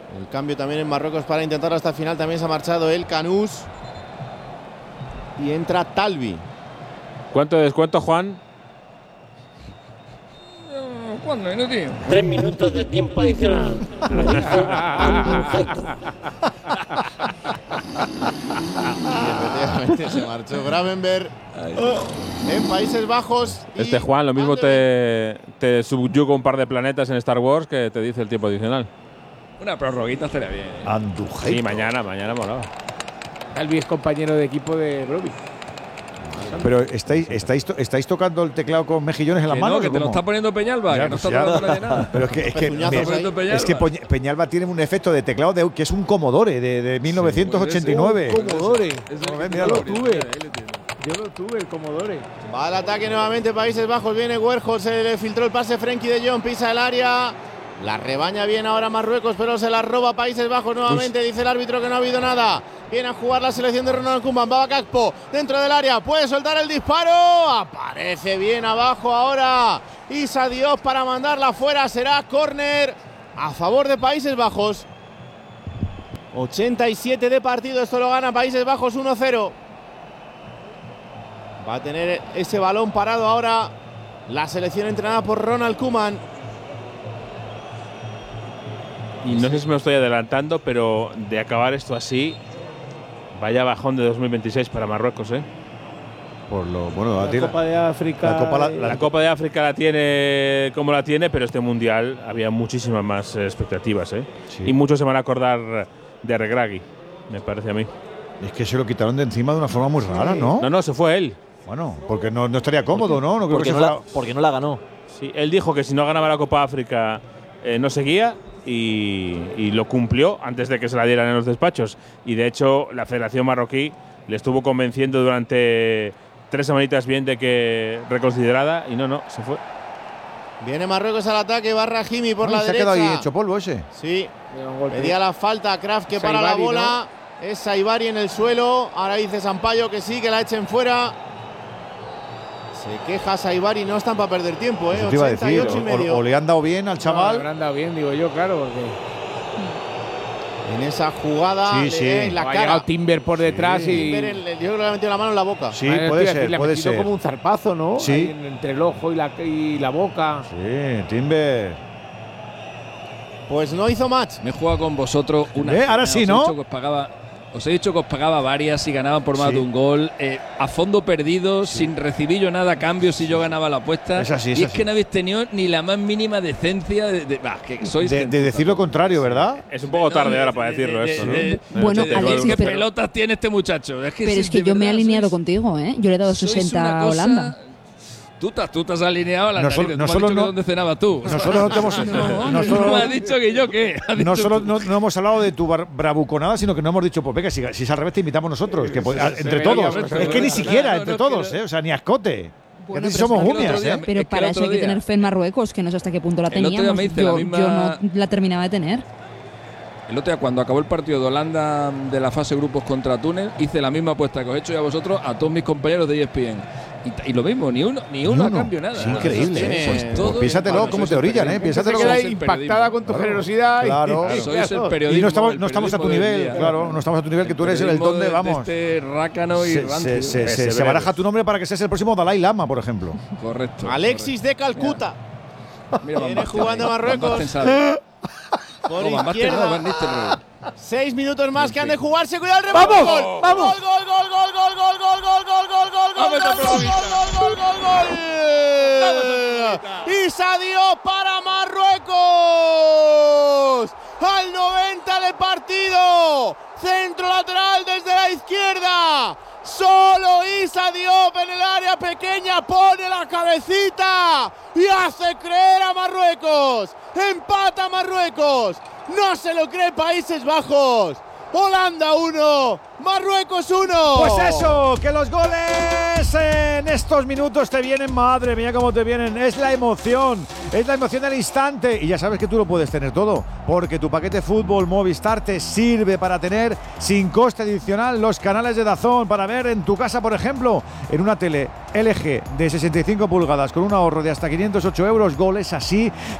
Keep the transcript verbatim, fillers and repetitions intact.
El cambio también en Marruecos para intentarlo hasta el final. También se ha marchado el Canús. Y entra Talbi. ¿Cuánto de descuento, Juan? ¿Cuándo, no, tío? Tres minutos de tiempo adicional. Y efectivamente se marchó Gravenberg en Países Bajos. Este Juan, lo mismo te, te subyuga un par de planetas en Star Wars que te dice el tiempo adicional. Una prorroguita estaría bien. Andújar. Sí, mañana, mañana molaba. Talbi es compañero de equipo de Broby. Pero estáis, estáis, to- estáis tocando el teclado con mejillones en las Que manos. no, que ¿o te lo cómo? está poniendo Peñalba, Ya, que no pues está ya. tocando nadie nada. Pero es que, es que, Pezuñazos me- ahí. es que Poñ- Peñalba tiene un efecto de teclado de, que es un Commodore de, de mil novecientos ochenta y nueve. Un Commodore. Como ves, Yo míralo. lo tuve. Yo lo tuve, el Commodore. Va al ataque nuevamente Países Bajos. Viene Werjol, se le filtró el pase. Frenkie de Jong pisa el área. La rebaña bien ahora Marruecos, pero se la roba Países Bajos nuevamente. Dice el árbitro que no ha habido nada. Viene a jugar la selección de Ronald Koeman. Va Gakpo dentro del área. Puede soltar el disparo. Aparece bien abajo ahora Issa Diop para mandarla fuera. Será córner a favor de Países Bajos. ochenta y siete de partido. Esto lo gana Países Bajos uno cero. Va a tener ese balón parado ahora la selección entrenada por Ronald Koeman. Y no sé si me estoy adelantando, pero de acabar esto así, vaya bajón de dos mil veintiséis para Marruecos, ¿eh? Por lo, bueno, La la tira- Copa de África. la Copa la- eh, La Copa de África la tiene como la tiene, pero este Mundial había muchísimas más eh, expectativas, ¿eh? Sí. Y muchos se van a acordar de Regragui, me parece a mí. Es que se lo quitaron de encima de una forma muy rara, ¿no? No, no, se fue él. Bueno, porque no, no estaría cómodo, ¿no? No creo Porque que no, se la, fuera- porque no la ganó. Sí, él dijo que si no ganaba la Copa África eh, no seguía y, y lo cumplió antes de que se la dieran en los despachos. Y de hecho la Federación Marroquí le estuvo convenciendo durante tres semanitas bien de que reconsiderada y no, no, se fue. Viene Marruecos al ataque. Va Rahimi por Ay, la se ha derecha. quedado ahí hecho polvo ese. Sí, Mira, un golpe. pedía la falta. Kraft que para la Saibari, bola. Es Saibari en el suelo. Ahora dice Sampaio que sí, que la echen fuera. Se queja Saibari, no están para perder tiempo, ¿eh? Eso te iba a ochenta y decir. ocho y O, medio. o le han dado bien al No, chaval. le habrán dado bien, digo yo, claro, porque En esa jugada Sí, le sí. en la ha cara. llegado Timber por detrás Sí. y. Timber en- yo creo que le ha metido la mano en la boca. Sí, Madre, puede tío, ser, le ha puede metido ser. como un zarpazo, ¿no? Sí. Ahí en- entre el ojo y la, y la boca. Sí, Timber. Pues no hizo match. Me he jugado con vosotros una. ¿Eh? Ahora os sí, he ¿no? dicho que os pagaba, os he dicho que os pagaba varias si ganaban por más Sí. de un gol. eh, a fondo perdido, sin recibir yo nada a cambio si yo ganaba la apuesta. Es así, es y es así. que no habéis tenido ni la más mínima decencia de. de- bah, que sois De, de decir lo contrario, ¿verdad? Es un poco tarde No, ahora de- para de- decirlo de- eso, ¿no? de- De- Bueno, de- de- Alexis, ¿Qué pero- pelotas tiene este muchacho? Es que, Pero sí, es que de yo me he verdad, alineado sois- contigo, ¿eh? Yo le he dado sois sesenta una a cosa- Holanda. Tú te, tú te has alineado a la Nosotros- narices. Tú me has nosotros dicho que no- dónde cenabas tú. Nosotros no te hemos, No, nosotros- no me has dicho que yo qué. Has no dicho solo tú. no, no hemos hablado de tu bar- bravuconada, sino que no hemos dicho, pues venga, si, si es al revés te invitamos nosotros. Que, pues, a- entre sí, todos. obviamente, Es que ni no, siquiera, no, entre no, todos, que no. ¿eh? O sea, ni ascote. Bueno, Que si pero somos es que el uñas, otro día ¿eh? me- Pero Es que para el eso otro hay que día- tener fe en Marruecos, que no sé hasta qué punto la El otro día teníamos. me hice la Yo, misma- yo no la terminaba de tener. El otro día, cuando acabó el partido de Holanda de la fase grupos contra Túnez, hice la misma apuesta que os he hecho yo a vosotros, a todos mis compañeros de E S P N. Y, y lo mismo, ni uno, ni uno a uno. cambio nada. Es increíble, Sois- ¿eh? sois Pues todos- piénsatelo Bueno, cómo sois te el orillan, ¿eh? periodismo. Piénsatelo Se como- queda Sois el impactada periodismo. con tu Claro. generosidad. y- Claro. y- Sois el claro. periodismo. Y no estamos, el no estamos a tu periodismo del nivel, día. claro, no estamos a tu nivel, que tú eres el periodismo donde, de- vamos. de este rácano y Se, rancio. se, se, se, se Perseverantes. baraja tu nombre para que seas el próximo Dalai Lama, por ejemplo. Correcto. Alexis de Calcuta. Mira, Van Viene Basten jugando ahí. Marruecos. Van Basten sabe. Por No, Van Basten no, izquierda. Van Nistelrooy. Seis minutos más que han de jugarse. Cuidado el rebote. ¡Vamos! Gol, ¡Vamos! Gol, gol, gol, gol, gol, gol, gol, gol, gol, gol, gol, Vamos, gol, esa gol, gol, gol, gol, gol, gol. Issa Diop para Marruecos. Al noventa de partido. Centro lateral desde la izquierda. Solo Issa Diop en el área pequeña pone la cabecita y hace creer a Marruecos. Empata Marruecos. No se lo cree Países Bajos. Holanda uno, Marruecos uno. Pues eso, que los goles en estos minutos te vienen, madre mía, cómo te vienen. Es la emoción, es la emoción del instante. Y ya sabes que tú lo puedes tener todo, porque tu paquete fútbol Movistar te sirve para tener sin coste adicional los canales de DAZN para ver en tu casa, por ejemplo, en una tele L G de sesenta y cinco pulgadas con un ahorro de hasta quinientos ocho euros, goles así